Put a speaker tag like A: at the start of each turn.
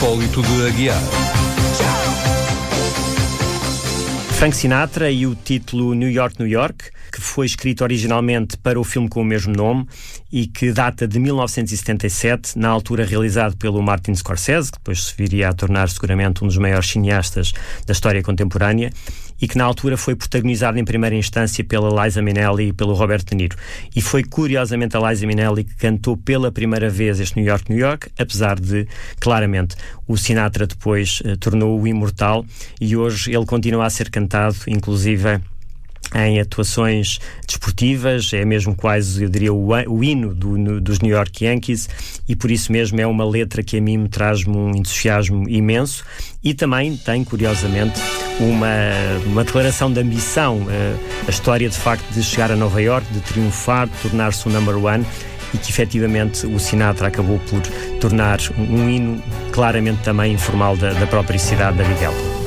A: Hipólito de Aguiar.
B: Frank Sinatra e o título New York, New York, que foi escrito originalmente para o filme com o mesmo nome e que data de 1977, na altura realizado pelo Martin Scorsese, que depois se viria a tornar seguramente um dos maiores cineastas da história contemporânea, e que na altura foi protagonizado em primeira instância pela Liza Minnelli e pelo Robert De Niro. E foi curiosamente a Liza Minnelli que cantou pela primeira vez este New York, New York, apesar de, claramente, o Sinatra depois tornou-o imortal e hoje ele continua a ser cantado, inclusive em atuações desportivas, é mesmo quase, eu diria, o hino dos New York Yankees, e por isso mesmo é uma letra que a mim me traz-me um entusiasmo imenso, e também tem, curiosamente, uma declaração de ambição, a história de facto de chegar a Nova York, de triunfar, de tornar-se o number one, e que efetivamente o Sinatra acabou por tornar um hino claramente também informal da própria cidade da Big Apple.